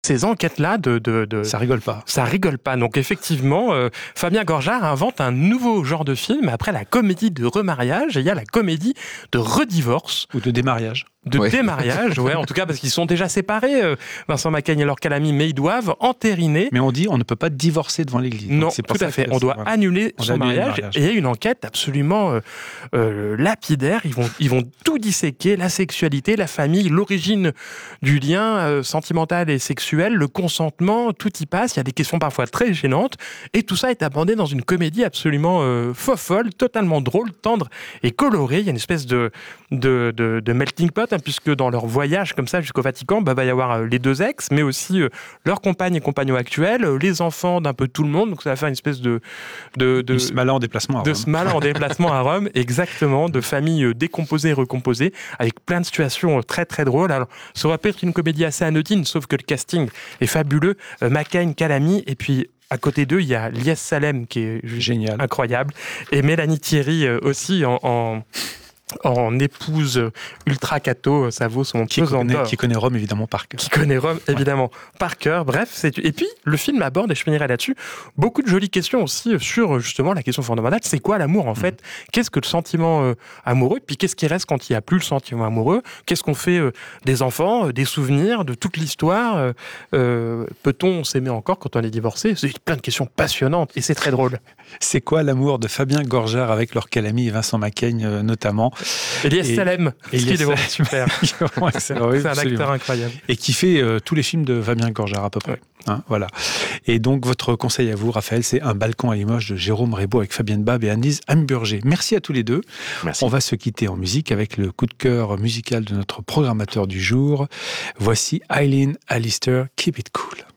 Ces enquêtes-là Ça rigole pas. Ça rigole pas. Donc effectivement, Fabien Gorjard invente un nouveau genre de film après la comédie de remariage, et il y a la comédie de redivorce. Ou de démariage. Démariage, ouais, en tout cas parce qu'ils sont déjà séparés, Vincent Macaigne et Laure Calamy, mais ils doivent entériner. Mais on dit on ne peut pas divorcer devant l'église. Non, c'est tout à fait. On doit annuler son mariage. Et il y a une enquête absolument lapidaire. Ils vont tout disséquer, la sexualité, la famille, l'origine du lien sentimental et sexuel, le consentement, tout y passe. Il y a des questions parfois très gênantes. Et tout ça est abordé dans une comédie absolument folle, totalement drôle, tendre et colorée. Il y a une espèce de melting pot, puisque dans leur voyage comme ça jusqu'au Vatican, va y avoir les deux ex, mais aussi leurs compagnes et compagnons actuels, les enfants d'un peu tout le monde. Donc ça va faire une espèce de Smala en déplacement à Rome. De Smala en déplacement à Rome, exactement, de familles décomposées et recomposées, avec plein de situations très très drôles. Alors ça aurait pu être une comédie assez anodine, sauf que le casting est fabuleux. Macaigne, Calamy, et puis à côté d'eux, il y a Lies Salem qui est génial, incroyable, et Mélanie Thierry aussi en épouse ultra catho, ça vaut son pesant d'or. Qui connaît Rome évidemment par cœur. Qui connaît Rome évidemment par cœur. Bref, et puis le film aborde, et je finirai là-dessus, beaucoup de jolies questions aussi sur justement la question fondamentale, c'est quoi l'amour en fait ? Qu'est-ce que le sentiment amoureux ? Puis qu'est-ce qui reste quand il n'y a plus le sentiment amoureux ? Qu'est-ce qu'on fait des enfants, des souvenirs, de toute l'histoire ? Peut-on s'aimer encore quand on est divorcé ? C'est plein de questions passionnantes et c'est très drôle. C'est quoi l'amour de Fabien Gorjard avec Laure Calamy et Vincent Macaigne notamment ? Elias Salem, il est vraiment super. C'est un acteur incroyable. Et qui fait tous les films de Fabien Gorjard à peu près. Hein, voilà. Et donc votre conseil à vous, Raphaël, c'est Un balcon à Limoges de Jérôme Rébaud avec Fabienne Bab et Annelise Hamburger. Merci à tous les deux. Merci. On va se quitter en musique avec le coup de cœur musical de notre programmateur du jour. Voici Eileen Allister, Keep It Cool.